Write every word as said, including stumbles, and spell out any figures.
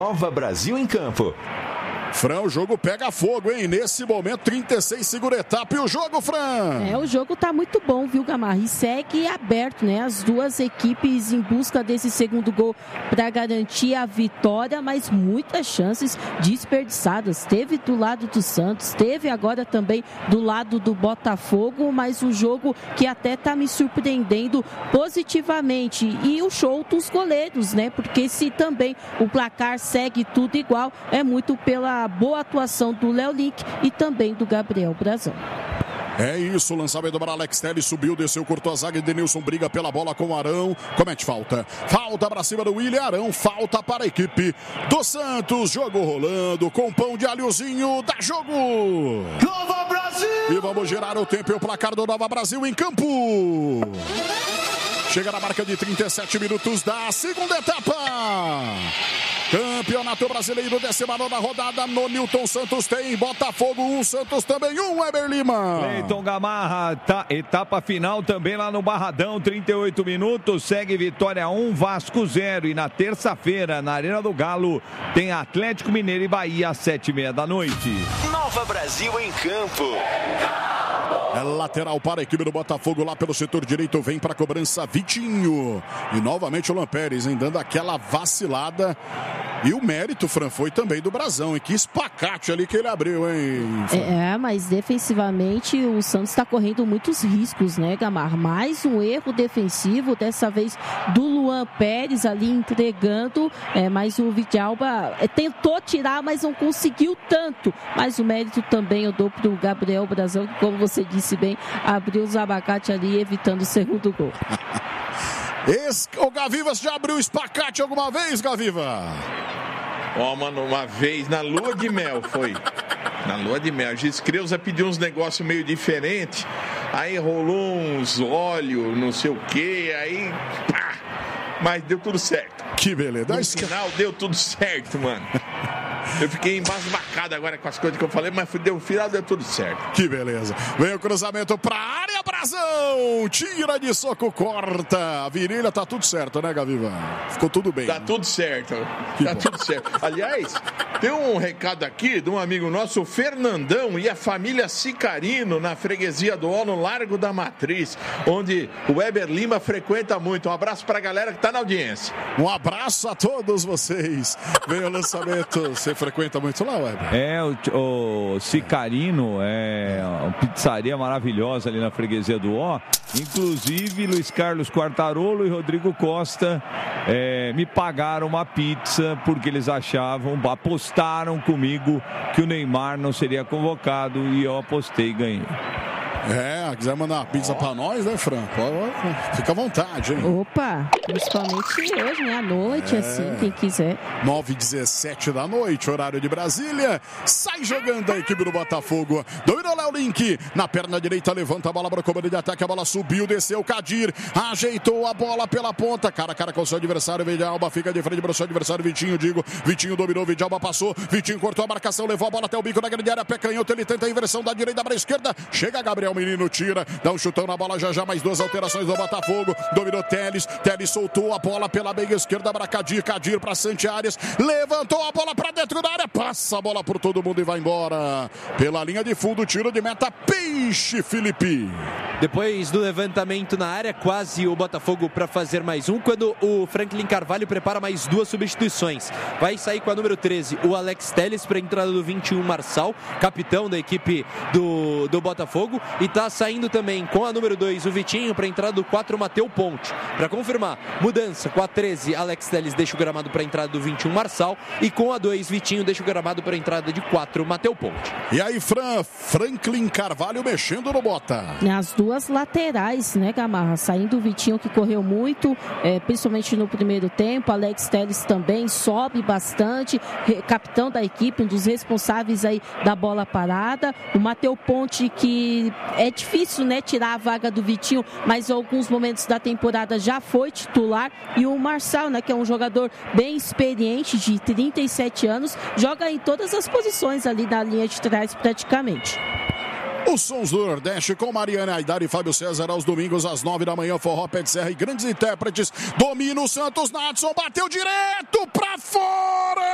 Nova Brasil em campo. Fran, o jogo pega fogo, hein? Nesse momento, trinta e seis, segura etapa. E o jogo, Fran? É, o jogo tá muito bom, viu, Gamarra? E segue aberto, né? As duas equipes em busca desse segundo gol para garantir a vitória, mas muitas chances desperdiçadas. Teve do lado do Santos, teve agora também do lado do Botafogo, mas um jogo que até tá me surpreendendo positivamente. E o show dos goleiros, né? Porque se também o placar segue tudo igual, é muito pela boa atuação do Léo Link e também do Gabriel Brazão. É isso, lançamento para Alex Telles, subiu, desceu, cortou a zaga e Denilson briga pela bola com o Arão, comete falta. Falta para cima do William Arão, falta para a equipe do Santos, jogo rolando com pão de alhozinho, dá jogo! Nova Brasil! E vamos girar o tempo e o placar do Nova Brasil em campo. Chega na marca de trinta e sete minutos da segunda etapa. Campeonato Brasileiro, décima nona rodada, no Newton Santos tem Botafogo um, Santos também um, Weber Lima. Cleiton Gamarra, tá, etapa final também lá no Barradão, trinta e oito minutos, segue Vitória um, Vasco zero. E na terça-feira, na Arena do Galo, tem Atlético Mineiro e Bahia às sete e meia da noite. Nova Brasil em campo. É lateral para a equipe do Botafogo lá pelo setor direito, vem para a cobrança Vitinho. E novamente o Lampérez, hein, dando aquela vacilada. E o mérito, Fran, foi também do Brazão, hein? Que espacate ali que ele abriu, hein? Fran? É, mas defensivamente o Santos está correndo muitos riscos, né, Gamar? Mais um erro defensivo, dessa vez do Luan Pérez ali entregando, é, mas o Vidalba é, tentou tirar, mas não conseguiu tanto. Mas o mérito também eu dou para o Gabriel Brazão, que, como você disse bem, abriu os abacates ali, evitando o segundo gol. Esse, o Gaviva já abriu o espacate alguma vez, Gaviva? Ó, oh, mano, uma vez na lua de mel foi. Na lua de mel. A gente Creuza pediu uns negócios meio diferentes. Aí rolou uns óleos, não sei o que. Aí, pá! Mas deu tudo certo. Que beleza. No final deu tudo certo, mano. Eu fiquei embasbacado agora com as coisas que eu falei, mas no final deu tudo certo. Que beleza. Vem o cruzamento pra área, Brazão. Tira de soco, corta. A virilha tá tudo certo, né, Gaviva? Ficou tudo bem. Tá tudo certo. Que tá bom. tudo certo. Aliás, tem um recado aqui de um amigo nosso, o Fernandão, e a família Sicarino, na freguesia do Ó, no Largo da Matriz, onde o Weber Lima frequenta muito. Um abraço pra galera que tá na audiência. Um abraço a todos vocês. Vem o lançamento. Você frequenta muito lá, Weber? É, o, o Sicarino, é uma pizzaria maravilhosa ali na freguesia do Ó. Inclusive, Luiz Carlos Quartarolo e Rodrigo Costa é, me pagaram uma pizza porque eles achavam, apostaram comigo que o Neymar não seria convocado e eu apostei e ganhei. É, quiser mandar uma pizza oh. pra nós, né, Fran? Pode, fica à vontade, hein? Opa, principalmente hoje, né? À noite, é. assim, quem quiser. nove e dezessete da noite, horário de Brasília. Sai jogando a equipe do Botafogo. Dominou Léo Link. Na perna direita, levanta a bola para o comando de ataque. A bola subiu, desceu. Kadir ajeitou a bola pela ponta. Cara a cara com o seu adversário. Vidalba fica de frente para o seu adversário. Vitinho, digo. Vitinho dominou, Vidalba passou. Vitinho cortou a marcação, levou a bola até o bico da grande área. Pé canhoto, ele tenta a inversão da direita para a esquerda. Chega Gabriel. O menino tira, dá um chutão na bola, já já mais duas alterações do Botafogo, dominou Telles, Telles soltou a bola pela meia esquerda para Kadir, Kadir para Santi Arias, levantou a bola para dentro da área, passa a bola por todo mundo e vai embora, pela linha de fundo, tiro de meta, Peixe, Felipe. Depois do levantamento na área, quase o Botafogo para fazer mais um, quando o Franklin Carvalho prepara mais duas substituições. Vai sair com a número treze, o Alex Telles, para a entrada do vinte e um, Marçal, capitão da equipe do, do Botafogo, e tá saindo também com a número dois, o Vitinho, para a entrada do quatro, Mateu Ponte. Para confirmar, mudança com a treze, Alex Telles deixa o gramado para a entrada do vinte e um, Marçal, e com a dois, Vitinho deixa o gramado para a entrada de quatro, Mateu Ponte. E aí, Fran, Franklin Carvalho mexendo no Bota. As duas laterais, né, Gamarra? Saindo o Vitinho, que correu muito, é, principalmente no primeiro tempo. Alex Telles também sobe bastante, capitão da equipe, um dos responsáveis aí da bola parada. O Mateu Ponte, que é difícil, né, tirar a vaga do Vitinho, mas em alguns momentos da temporada já foi titular. E o Marçal, né, que é um jogador bem experiente, de trinta e sete anos, joga em todas as posições ali da linha de trás praticamente. Os sons do Nordeste com Mariana Aidar e Fábio César aos domingos às nove da manhã, Forró, Pé de Serra e grandes intérpretes. Domina o Santos, Nadson bateu direto pra fora!